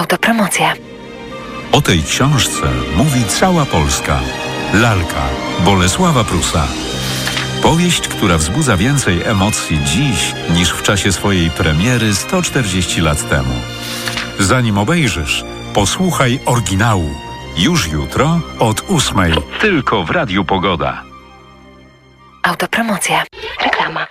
Autopromocja. O tej książce mówi cała Polska. Lalka Bolesława Prusa. Powieść, która wzbudza więcej emocji dziś niż w czasie swojej premiery 140 lat temu. Zanim obejrzysz, posłuchaj oryginału. Już jutro od 8:00. Tylko w Radiu Pogoda. Autopromocja. Reklama.